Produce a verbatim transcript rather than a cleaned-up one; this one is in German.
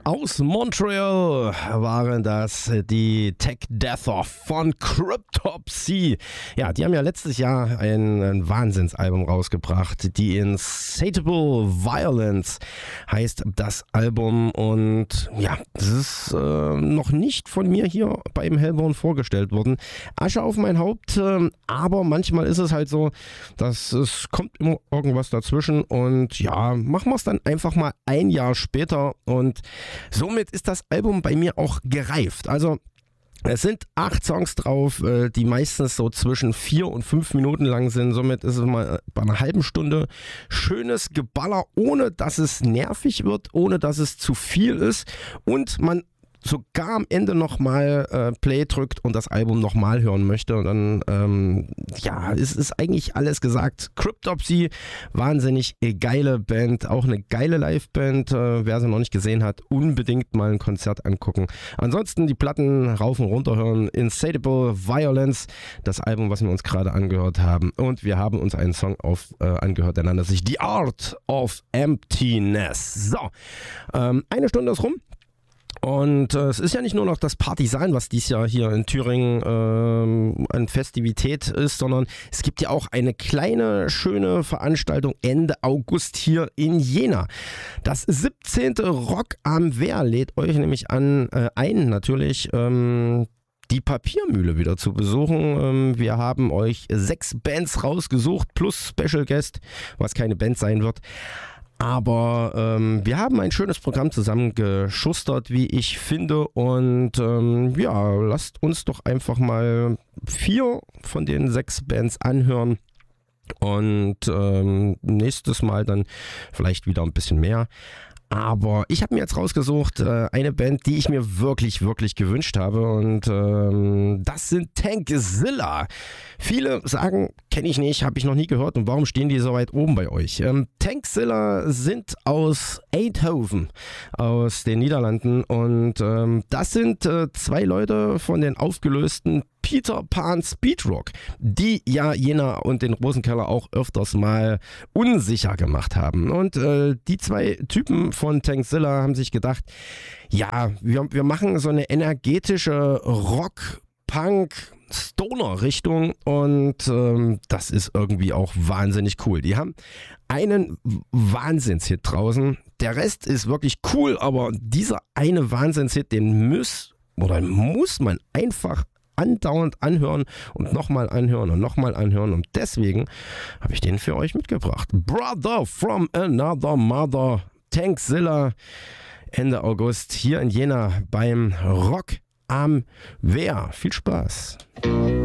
Aus Montreal waren das die Tech Deather von Cryptopsy. Ja, die haben ja letztes Jahr ein, ein Wahnsinnsalbum rausgebracht. Die Insatiable Violence heißt das Album. Und ja, das ist äh, noch nicht von mir hier beim Hellborn vorgestellt worden. Asche auf mein Haupt, äh, aber manchmal ist es halt so, dass es kommt immer irgendwas dazwischen. Und ja, machen wir es dann einfach mal ein Jahr später und somit ist das Album bei mir auch gereift. Also es sind acht Songs drauf, die meistens so zwischen vier und fünf Minuten lang sind. Somit ist es mal bei einer halben Stunde schönes Geballer, ohne dass es nervig wird, ohne dass es zu viel ist und man sogar am Ende nochmal äh, Play drückt und das Album nochmal hören möchte. Und dann, ähm, ja, es ist eigentlich alles gesagt. Cryptopsy, wahnsinnig geile Band, auch eine geile Liveband. Äh, wer sie noch nicht gesehen hat, unbedingt mal ein Konzert angucken. Ansonsten die Platten rauf und runter hören. Insatiable Violence, das Album, was wir uns gerade angehört haben. Und wir haben uns einen Song auf, äh, angehört, der nannte sich The Art of Emptiness. So, ähm, eine Stunde ist rum. Und äh, es ist ja nicht nur noch das Partisan, was dies Jahr hier in Thüringen ähm, an Festivität ist, sondern es gibt ja auch eine kleine, schöne Veranstaltung Ende August hier in Jena. Das siebzehnte Rock am Wehr lädt euch nämlich an, äh, ein natürlich, ähm, die Papiermühle wieder zu besuchen. Wir haben euch sechs Bands rausgesucht, plus Special Guest, was keine Band sein wird. Aber ähm, wir haben ein schönes Programm zusammengeschustert, wie ich finde. Und ähm, ja, lasst uns doch einfach mal vier von den sechs Bands anhören. Und ähm, nächstes Mal dann vielleicht wieder ein bisschen mehr. Aber ich habe mir jetzt rausgesucht, äh, eine Band, die ich mir wirklich, wirklich gewünscht habe. Und ähm, das sind Tankzilla. Viele sagen, kenne ich nicht, habe ich noch nie gehört. Und warum stehen die so weit oben bei euch? Ähm, Tankzilla sind aus Eindhoven, aus den Niederlanden. Und ähm, das sind äh, zwei Leute von den aufgelösten Peter Pan Speedrock, die ja Jena und den Rosenkeller auch öfters mal unsicher gemacht haben. Und äh, die zwei Typen von Tankzilla haben sich gedacht, ja, wir, wir machen so eine energetische Rock, Punk, Stoner-Richtung und ähm, das ist irgendwie auch wahnsinnig cool. Die haben einen Wahnsinnshit draußen. Der Rest ist wirklich cool, aber dieser eine Wahnsinnshit, den muss oder muss man einfach andauernd anhören und nochmal anhören und nochmal anhören und deswegen habe ich den für euch mitgebracht. Brother from Another Mother, Tankzilla, Ende August hier in Jena beim Rock am Wehr. Viel Spaß!